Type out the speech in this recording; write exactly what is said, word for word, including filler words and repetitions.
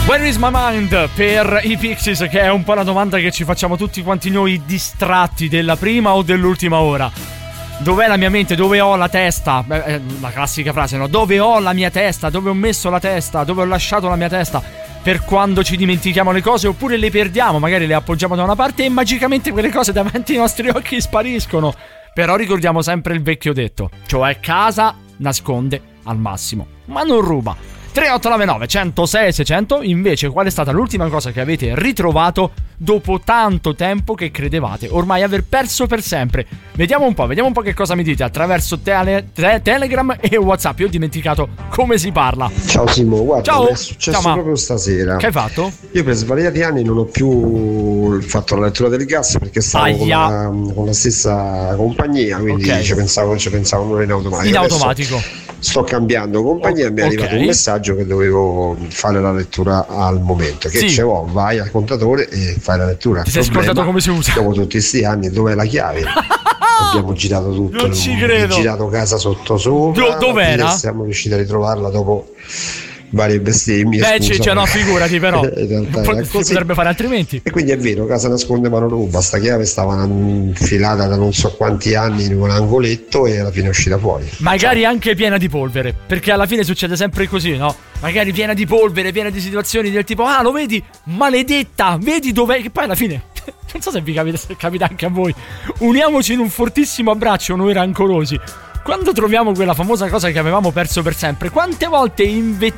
Where is my mind per i Pixies, che è un po' la domanda che ci facciamo tutti quanti noi distratti della prima o dell'ultima ora. Dov'è la mia mente? Dove ho la testa? Eh, la classica frase, no? Dove ho la mia testa? Dove ho messo la testa? Dove ho lasciato la mia testa? Per quando ci dimentichiamo le cose oppure le perdiamo, magari le appoggiamo da una parte e magicamente quelle cose davanti ai nostri occhi spariscono. Però ricordiamo sempre il vecchio detto, cioè casa nasconde al massimo, ma non ruba. tre otto nove nove uno zero sei sei zero zero. Invece qual è stata l'ultima cosa che avete ritrovato dopo tanto tempo che credevate ormai aver perso per sempre? Vediamo un po', vediamo un po' che cosa mi dite attraverso tele, te, Telegram e WhatsApp. Io ho dimenticato come si parla. Ciao Simo, guarda, ciao. è successo Ciao, proprio stasera. Che hai fatto? Io per svariati anni non ho più fatto la lettura del gas perché stavo con la, con la stessa compagnia, quindi okay. ci pensavo, ci pensavo non in automatico. In automatico. Adesso sto cambiando compagnia e mi è okay. arrivato un messaggio che dovevo fare la lettura al momento. Che sì. Dicevo, vai al contatore e fai la lettura. Ti sei scordato come si usa? Dopo tutti questi anni, dov'è la chiave? Abbiamo girato tutto, non ci credo. Abbiamo girato casa sotto sopra. Do- dov'era? Siamo riusciti a ritrovarla dopo varie bestemmie. Beh, scusa, cioè, no, figurati, però in realtà si potrebbe fare altrimenti. E quindi è vero, casa nasconde ma non ruba. Sta chiave stava infilata da non so quanti anni in un angoletto e alla fine è uscita fuori. Magari cioè. Anche piena di polvere, perché alla fine succede sempre così, no? Magari piena di polvere, piena di situazioni del tipo, ah, lo vedi? Maledetta, vedi dov'è? Che poi alla fine non so se vi capita, se capita anche a voi. Uniamoci in un fortissimo abbraccio noi rancorosi. Quando troviamo quella famosa cosa che avevamo perso per sempre, quante volte in